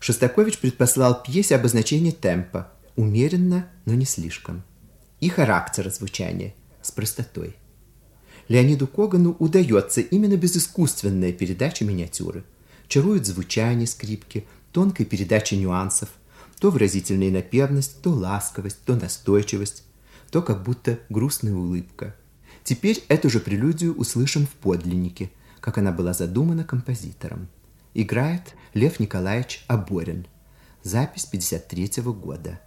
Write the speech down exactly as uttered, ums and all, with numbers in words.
Шостакович предпослал пьесе обозначение темпа, умеренно, но не слишком, и характера звучания, с простотой. Леониду Когану удается именно безыскусственная передача миниатюры. Чарует звучание скрипки, тонкая передача нюансов, то выразительная напевность, то ласковость, то настойчивость, то как будто грустная улыбка. Теперь эту же прелюдию услышим в подлиннике, как она была задумана композитором. Играет Лев Николаевич Аборин. Запись пятьдесят третьего года.